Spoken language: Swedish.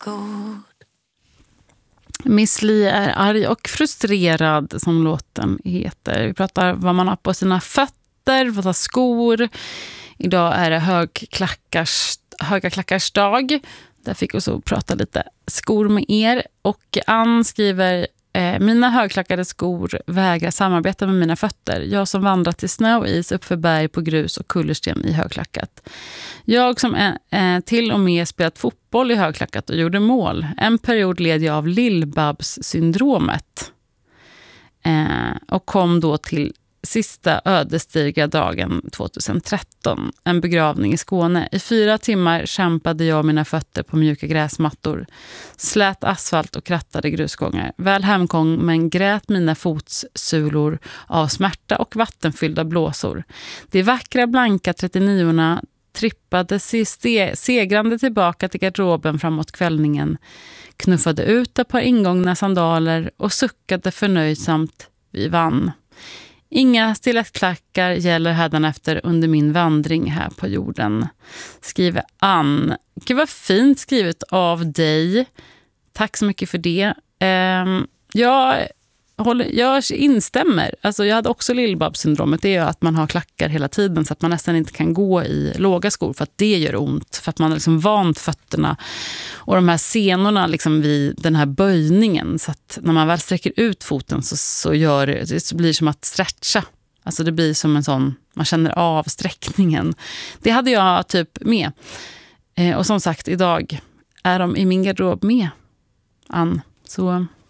god. Miss Li är arg och frustrerad, som låten heter. Vi pratar vad man har på sina fötter, vad har skor. Idag är det höga klackars dag. Där fick vi så prata lite skor med er. Och Ann skriver: mina högklackade skor vägrar samarbeta med mina fötter. Jag som vandrat i snö och is uppför berg på grus och kullersten i högklackat. Jag som till och med spelat fotboll i högklackat och gjorde mål. En period led jag av Lill-Babs-syndromet. Och kom då till sista ödesdigra dagen 2013. En begravning i Skåne. I 4 timmar kämpade jag mina fötter på mjuka gräsmattor. Slät asfalt och krattade grusgångar. Väl hemkommen grät mina fotsulor av smärta och vattenfyllda blåsor. De vackra blanka 39orna trippade segrande tillbaka till garderoben framåt kvällningen. Knuffade ut ett par ingångna sandaler och suckade förnöjsamt: vi vann. Inga stilettklackar gäller hädanefter under min vandring här på jorden, skriver Ann. Gud, vad fint skrivet av dig. Tack så mycket för det. Jag instämmer. Alltså, jag hade också Lill-Babs-syndromet. Det är att man har klackar hela tiden så att man nästan inte kan gå i låga skor för att det gör ont. För att man har liksom vant fötterna och de här senorna liksom vid den här böjningen. Så att när man väl sträcker ut foten så blir det som att stretcha. Alltså det blir som en sån, man känner av sträckningen. Det hade jag typ med. Och som sagt, idag är de i min garderob med, Ann. Så